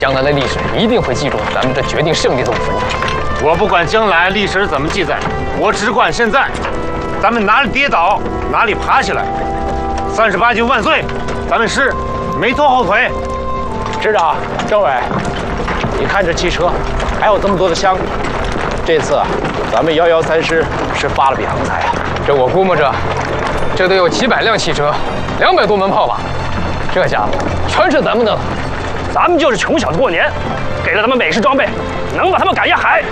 将来的历史一定会记住咱们这决定胜利的5分钟。 我不管将来历史怎么记载，我只管现在。咱们哪里跌倒，哪里爬起来。38军万岁！咱们是没拖后腿。 师长、政委，你看这汽车，还有这么多的枪。这次咱们113师是发了笔横财啊！ 这我估摸着，这都有几百辆汽车，200多门炮吧。这家伙全是咱们的了。 咱们就是穷小子过年，给了他们美式装备，能把他们赶下海。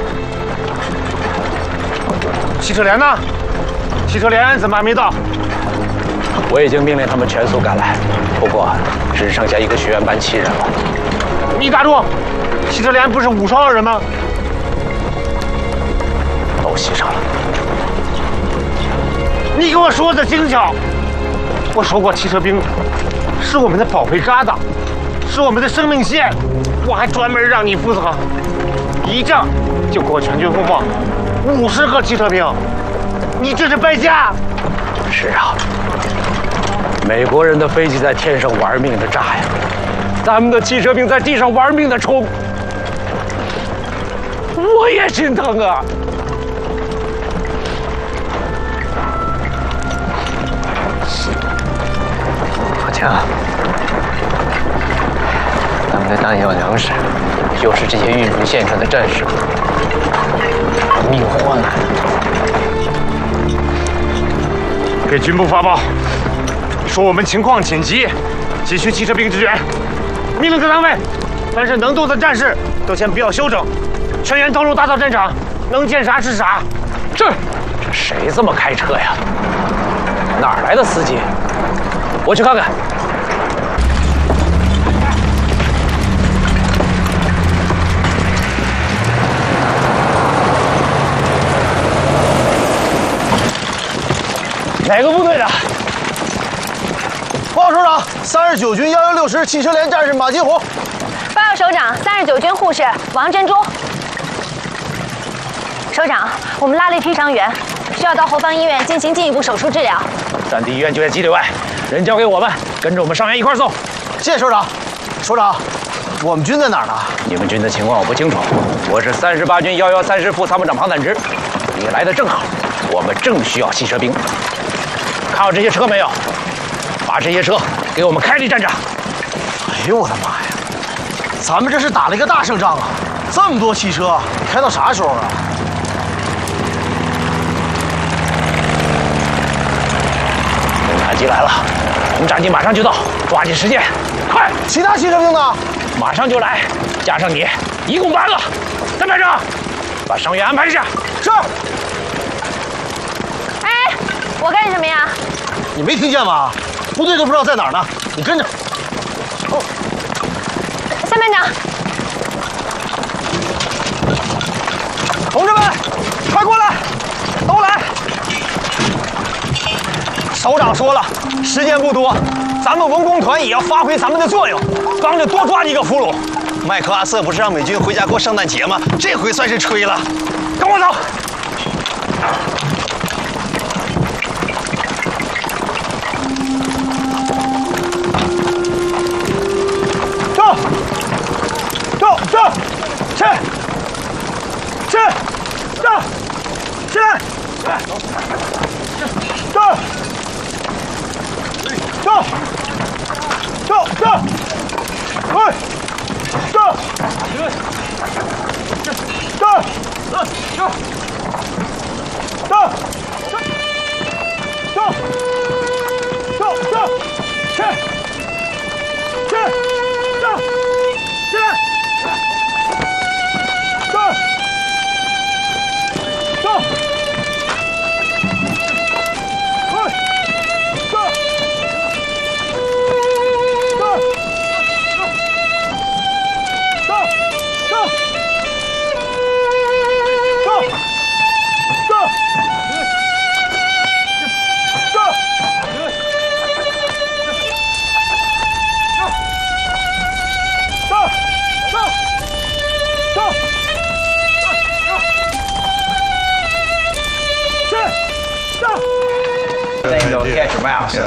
汽车连呢？汽车连怎么还没到？ 我已经命令他们全速赶来，不过只剩下一个学员班7人了。 你打住！汽车连不是52人吗？ 都袭上了。 你给我说的精巧！我说过，汽车兵是我们的宝贝疙瘩，是我们的生命线。我还专门让你负责，一仗就给我全军覆没，50个汽车兵，你这是败家！ 是啊，美国人的飞机在天上玩命的炸呀，咱们的汽车兵在地上玩命的冲，我也心疼啊！ 好强！咱们的弹药、粮食，又是这些运输线上的战士，命换来的。 给军部发报，说我们情况紧急，急需汽车兵支援。命令各单位，凡是能动的战士都先不要休整，全员投入大造战场，能见啥是啥。 这谁这么开车呀？哪儿来的司机？我去看看。哪个部队的？ 报告首长，39军116师汽车连战士马金红。 报告首长，39军护士王珍珠。首长，我们拉了一批伤员，需要到后方医院进行进一步手术治疗。 战地医院就在基地外，人交给我们，跟着我们伤员一块送。 谢谢首长。首长，我们军在哪儿呢？ 你们军的情况我不清楚，我是38军113师副参谋长庞坦之。你来的正好，我们正需要汽车兵。看好这些车没有？把这些车给我们开离战场。 哎呦我的妈呀！咱们这是打了一个大胜仗啊！这么多汽车，开到啥时候啊？ 侦察机来了，红战机马上就到，抓紧时间，快！ 其他汽车兵呢？ 马上就来，加上你，一共8个。三排长，把伤员安排一下。 是。 哎，我干什么呀？ 你没听见吗？部队都不知道在哪儿呢，你跟着。 哦，三班长， 同志们，快过来，都来！首长说了，时间不多，咱们文工团也要发挥咱们的作用，帮着多抓几个俘虏。麦克阿瑟不是让美军回家过圣诞节吗？这回算是吹了。跟我走。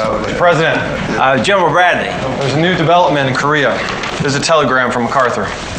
President, General Bradley. There's a new development in Korea. There's a telegram from MacArthur.